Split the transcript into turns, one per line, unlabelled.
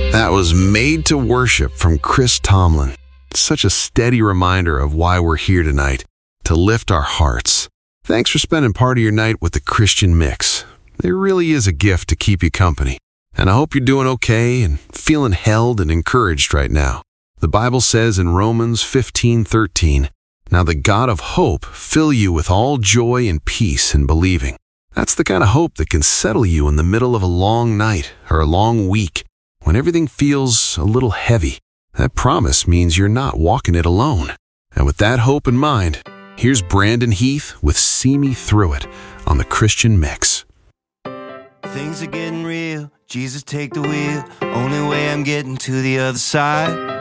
That was Made to Worship from Chris Tomlin. Such a steady reminder of why we're here tonight, to lift our hearts. Thanks for spending part of your night with the Christian Mix. It really is a gift to keep you company. And I hope you're doing okay and feeling held and encouraged right now. The Bible says in Romans 15:13, "Now the God of hope fill you with all joy and peace in believing." That's the kind of hope that can settle you in the middle of a long night or a long week when everything feels a little heavy. That promise means you're not walking it alone. And with that hope in mind, here's Brandon Heath with "See Me Through It" on the Christian Mix.
Things are getting real, Jesus take the wheel. Only way I'm getting to the other side